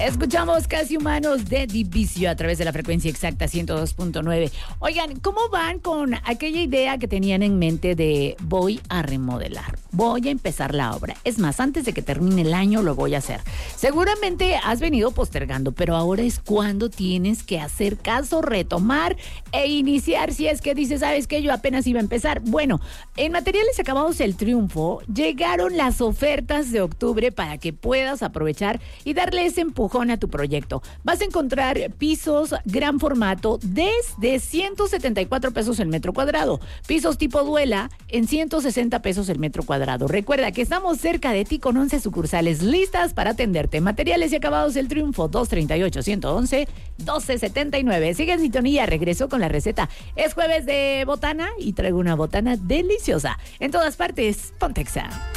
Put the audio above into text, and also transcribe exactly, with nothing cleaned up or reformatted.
Escuchamos Casi Humanos de Divicio a través de la frecuencia exacta ciento dos punto nueve. Oigan, ¿cómo van con aquella idea que tenían en mente de voy a remodelar? Voy a empezar la obra. Es más, antes de que termine el año lo voy a hacer. Seguramente has venido postergando, pero ahora es cuando tienes que hacer caso, retomar e iniciar. Si es que dices, ¿sabes qué? Yo apenas iba a empezar. Bueno, en Materiales Acabados El Triunfo llegaron las ofertas de octubre para que puedas aprovechar y darle ese empujón a tu proyecto. Vas a encontrar pisos gran formato desde ciento setenta y cuatro pesos el metro cuadrado. Pisos tipo duela en ciento sesenta pesos el metro cuadrado. Recuerda que estamos cerca de ti con once sucursales listas para atenderte. Materiales y Acabados El Triunfo, dos treinta y ocho, ciento once, doce setenta y nueve. Sigue en sintonía, regreso con la receta. Es jueves de botana y traigo una botana deliciosa. En todas partes, Pontexa.